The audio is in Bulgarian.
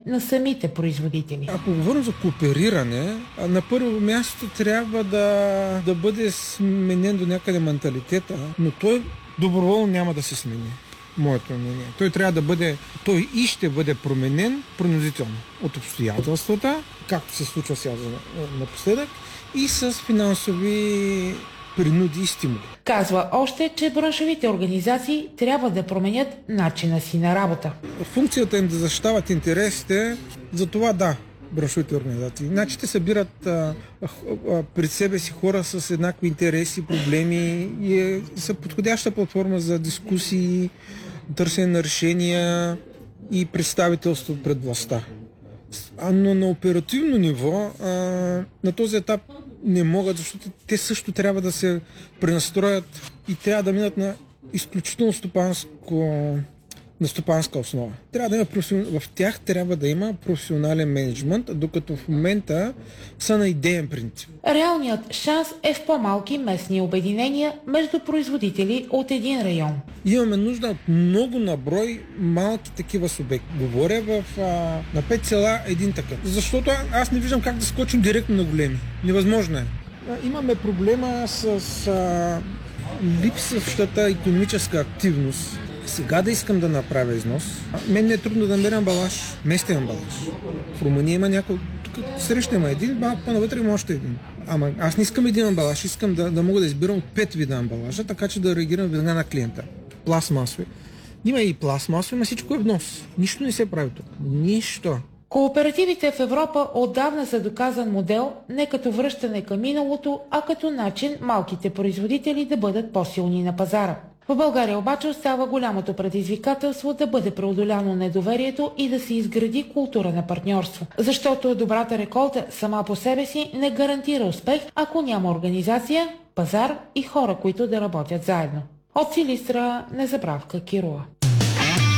на самите производители. Ако говорим за коопериране, на първо място трябва да бъде сменен до някъде менталитета, но той доброволно няма да се смени. Моето мнение. Той трябва да бъде, той и ще бъде променен принудително от обстоятелствата, както се случва сега напоследък, и с финансови принуди и стимули. Казва още, че браншовите организации трябва да променят начина си на работа. Функцията им да защитават интересите, за това да, браншовите организации. Значи те събират пред себе си хора с еднакви интереси, проблеми и са подходяща платформа за дискусии, търсене на решения и представителство пред властта. Но на оперативно ниво на този етап не могат, защото те също трябва да се пренастроят и трябва да минат на изключително стопанска основа. В тях трябва да има професионален мениджмънт, докато в момента са на идеен принцип. Реалният шанс е в по-малки местни обединения между производители от един район. Имаме нужда от много наброй малки такива субекти. Говоря на 5 села един такъв. Защото аз не виждам как да скочим директно на големи. Невъзможно е. Имаме проблема с липсващата икономическа активност. Сега да искам да направя износ, мен не е трудно да намеря амбалаж, местен амбалаж. В Румъния има някой, тук среща има един, по-навътре има още един. Ама аз не искам един амбалаж, искам да мога да избирам от 5 вида амбалажа, така че да реагирам веднага на клиента. Пластмасови. Има и пластмасови, но всичко е внос. Нищо не се прави тук. Нищо. Кооперативите в Европа отдавна са доказан модел не като връщане към миналото, а като начин малките производители да бъдат по-силни на пазара. В България обаче остава голямото предизвикателство да бъде преодоляно недоверието и да се изгради култура на партньорство. Защото добрата реколта сама по себе си не гарантира успех, ако няма организация, пазар и хора, които да работят заедно. От Силистра, Незабравка Кируа.